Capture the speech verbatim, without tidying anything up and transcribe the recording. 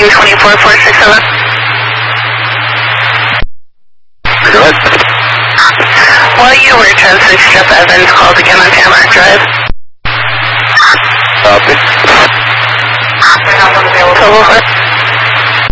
Boeing twenty-four four six seven. Go ahead. While you were ten six, Jeff Evans called again on Tamarack Drive. Copy. We're not available.